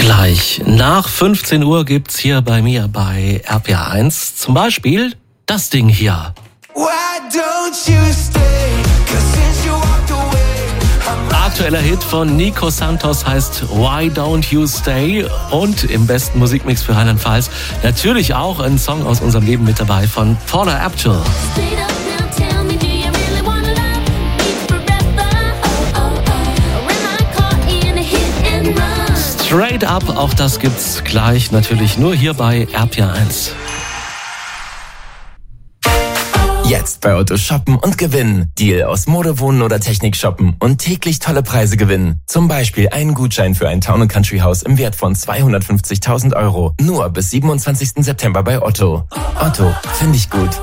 Gleich nach 15 Uhr gibt's hier bei mir bei RPA1 zum Beispiel das Ding hier. Aktueller Hit von Nico Santos heißt Why Don't You Stay und im besten Musikmix für Rheinland-Pfalz natürlich auch ein Song aus unserem Leben mit dabei von Paula Abdul. Straight Up, auch das gibt's gleich natürlich nur hier bei RPA1. Jetzt bei Otto shoppen und gewinnen. Deal aus Mode, Wohnen oder Technik shoppen und täglich tolle Preise gewinnen. Zum Beispiel einen Gutschein für ein Town & Country Haus im Wert von 250.000 €. Nur bis 27. September bei Otto. Otto, finde ich gut.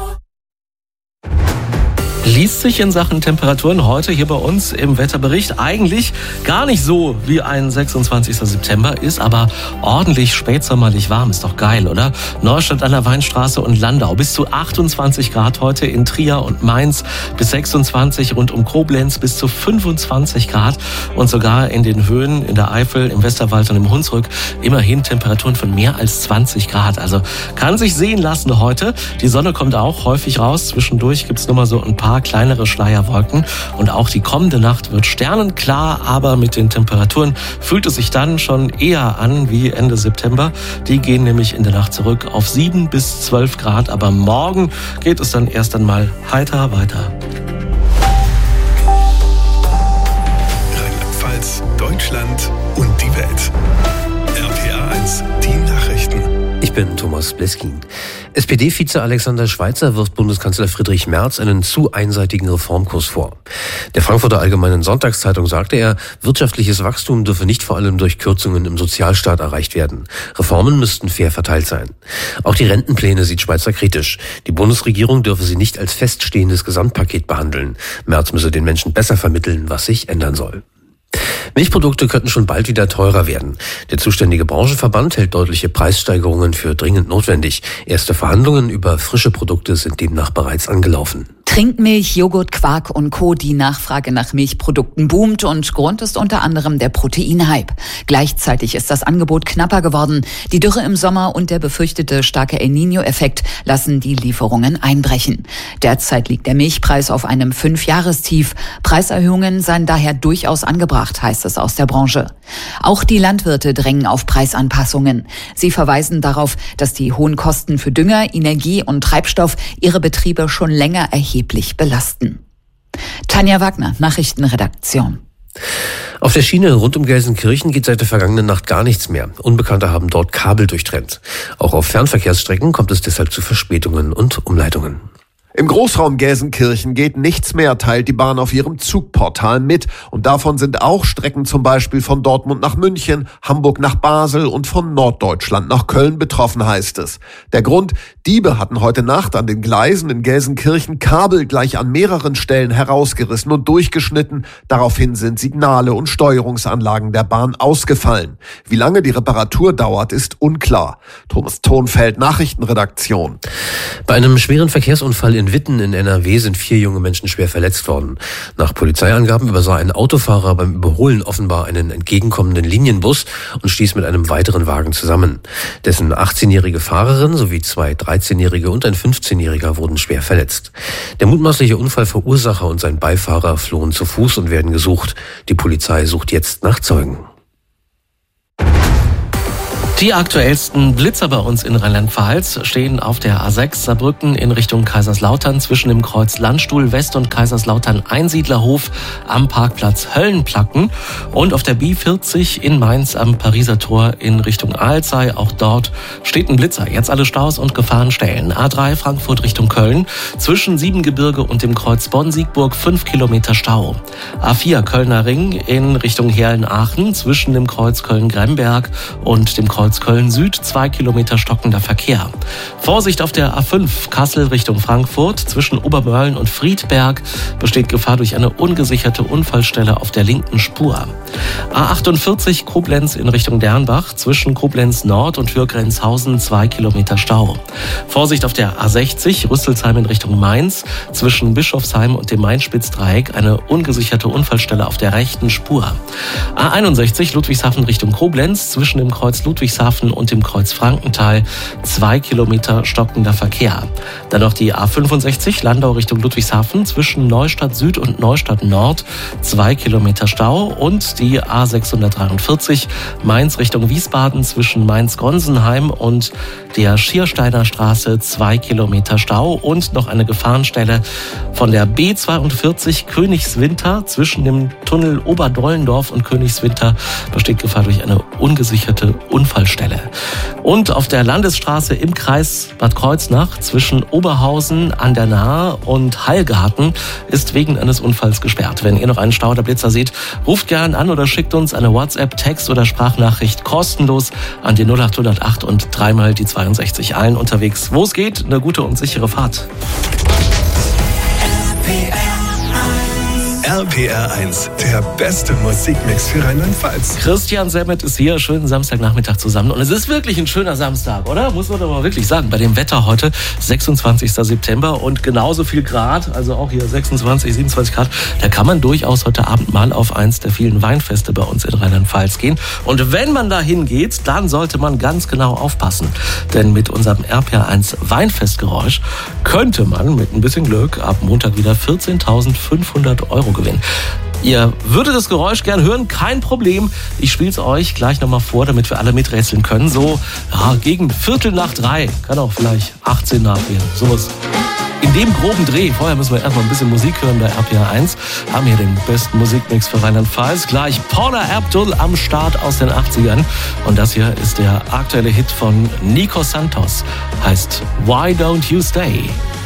Liest sich in Sachen Temperaturen heute hier bei uns im Wetterbericht eigentlich gar nicht so wie ein 26. September, ist aber ordentlich spätsommerlich warm. Ist doch geil, oder? Neustadt an der Weinstraße und Landau bis zu 28 Grad heute, in Trier und Mainz bis 26, rund um Koblenz bis zu 25 Grad und sogar in den Höhen in der Eifel, im Westerwald und im Hunsrück immerhin Temperaturen von mehr als 20 Grad. Also kann sich sehen lassen heute. Die Sonne kommt auch häufig raus. Zwischendurch gibt's nur mal so ein paar kleinere Schleierwolken und auch die kommende Nacht wird sternenklar, aber mit den Temperaturen fühlt es sich dann schon eher an wie Ende September. Die gehen nämlich in der Nacht zurück auf 7 bis 12 Grad, aber morgen geht es dann erst einmal heiter weiter. Rheinland-Pfalz, Deutschland und die Welt. RPA1, die Nachrichten. Ich bin Thomas Bleskin. SPD-Vize Alexander Schweitzer wirft Bundeskanzler Friedrich Merz einen zu einseitigen Reformkurs vor. Der Frankfurter Allgemeinen Sonntagszeitung sagte er, wirtschaftliches Wachstum dürfe nicht vor allem durch Kürzungen im Sozialstaat erreicht werden. Reformen müssten fair verteilt sein. Auch die Rentenpläne sieht Schweitzer kritisch. Die Bundesregierung dürfe sie nicht als feststehendes Gesamtpaket behandeln. Merz müsse den Menschen besser vermitteln, was sich ändern soll. Milchprodukte könnten schon bald wieder teurer werden. Der zuständige Branchenverband hält deutliche Preissteigerungen für dringend notwendig. Erste Verhandlungen über frische Produkte sind demnach bereits angelaufen. Trinkmilch, Joghurt, Quark und Co. Die Nachfrage nach Milchprodukten boomt und Grund ist unter anderem der Proteinhype. Gleichzeitig ist das Angebot knapper geworden. Die Dürre im Sommer und der befürchtete starke El Niño-Effekt lassen die Lieferungen einbrechen. Derzeit liegt der Milchpreis auf einem 5-Jahrestief. Preiserhöhungen seien daher durchaus angebracht, heißt es aus der Branche. Auch die Landwirte drängen auf Preisanpassungen. Sie verweisen darauf, dass die hohen Kosten für Dünger, Energie und Treibstoff ihre Betriebe schon länger erheblich belasten. Tanja Wagner, Nachrichtenredaktion. Auf der Schiene rund um Gelsenkirchen geht seit der vergangenen Nacht gar nichts mehr. Unbekannte haben dort Kabel durchtrennt. Auch auf Fernverkehrsstrecken kommt es deshalb zu Verspätungen und Umleitungen. Im Großraum Gelsenkirchen geht nichts mehr, teilt die Bahn auf ihrem Zugportal mit. Und davon sind auch Strecken zum Beispiel von Dortmund nach München, Hamburg nach Basel und von Norddeutschland nach Köln betroffen, heißt es. Der Grund: Diebe hatten heute Nacht an den Gleisen in Gelsenkirchen Kabel gleich an mehreren Stellen herausgerissen und durchgeschnitten. Daraufhin sind Signale und Steuerungsanlagen der Bahn ausgefallen. Wie lange die Reparatur dauert, ist unklar. Thomas Thonfeld, Nachrichtenredaktion. Bei einem schweren Verkehrsunfall in Witten in NRW sind 4 junge Menschen schwer verletzt worden. Nach Polizeiangaben übersah ein Autofahrer beim Überholen offenbar einen entgegenkommenden Linienbus und stieß mit einem weiteren Wagen zusammen. Dessen 18-jährige Fahrerin sowie 2 13-jährige und ein 15-jähriger wurden schwer verletzt. Der mutmaßliche Unfallverursacher und sein Beifahrer flohen zu Fuß und werden gesucht. Die Polizei sucht jetzt nach Zeugen. Die aktuellsten Blitzer bei uns in Rheinland-Pfalz stehen auf der A6 Saarbrücken in Richtung Kaiserslautern zwischen dem Kreuz Landstuhl West und Kaiserslautern Einsiedlerhof am Parkplatz Höllenplacken und auf der B40 in Mainz am Pariser Tor in Richtung Alzey. Auch dort steht ein Blitzer. Jetzt alle Staus und Gefahrenstellen. A3 Frankfurt Richtung Köln zwischen Siebengebirge und dem Kreuz Bonn-Siegburg 5 Kilometer Stau. A4 Kölner Ring in Richtung Herlen-Aachen zwischen dem Kreuz Köln-Gremberg und dem Kreuz Kreuz Köln Süd 2 Kilometer stockender Verkehr. Vorsicht auf der A5 Kassel Richtung Frankfurt. Zwischen Obermörlen und Friedberg besteht Gefahr durch eine ungesicherte Unfallstelle auf der linken Spur. A48 Koblenz in Richtung Dernbach. Zwischen Koblenz Nord und Hürgrenzhausen 2 Kilometer Stau. Vorsicht auf der A60 Rüsselsheim in Richtung Mainz. Zwischen Bischofsheim und dem Main-Spitz-Dreieck eine ungesicherte Unfallstelle auf der rechten Spur. A61 Ludwigshafen Richtung Koblenz. Zwischen dem Kreuz Ludwigshafen und dem Kreuz Frankenthal 2 Kilometer stockender Verkehr. Dann noch die A65 Landau Richtung Ludwigshafen. Zwischen Neustadt Süd und Neustadt Nord 2 Kilometer Stau. Und die A643 Mainz Richtung Wiesbaden zwischen Mainz-Gonsenheim und der Schiersteiner Straße 2 Kilometer Stau. Und noch eine Gefahrenstelle von der B42 Königswinter zwischen dem Tunnel Oberdollendorf und Königswinter besteht Gefahr durch eine ungesicherte Unfallstelle. Und auf der Landesstraße im Kreis Bad Kreuznach zwischen Oberhausen an der Nahe und Hallgarten ist wegen eines Unfalls gesperrt. Wenn ihr noch einen Stau oder Blitzer seht, ruft gern an oder schickt uns eine WhatsApp, Text oder Sprachnachricht kostenlos an die 08008 und dreimal die 62. Allen unterwegs, wo es geht, eine gute und sichere Fahrt. RPR1, der beste Musikmix für Rheinland-Pfalz. Christian Semmet ist hier, schönen Samstagnachmittag zusammen. Und es ist wirklich ein schöner Samstag, oder? Muss man doch mal wirklich sagen. Bei dem Wetter heute, 26. September und genauso viel Grad, also auch hier 26, 27 Grad. Da kann man durchaus heute Abend mal auf eins der vielen Weinfeste bei uns in Rheinland-Pfalz gehen. Und wenn man da hingeht, dann sollte man ganz genau aufpassen. Denn mit unserem RPR1 Weinfestgeräusch könnte man mit ein bisschen Glück ab Montag wieder 14.500 € gewinnen. Ihr würdet das Geräusch gern hören, kein Problem. Ich spiele es euch gleich nochmal vor, damit wir alle miträtseln können. So gegen 2:45, kann auch vielleicht 18 nachgehen. Sowas in dem groben Dreh. Vorher müssen wir erstmal ein bisschen Musik hören bei RPR1. Haben hier den besten Musikmix für Rheinland-Pfalz. Gleich Paula Abdul am Start aus den 80ern. Und das hier ist der aktuelle Hit von Nico Santos. Heißt Why Don't You Stay?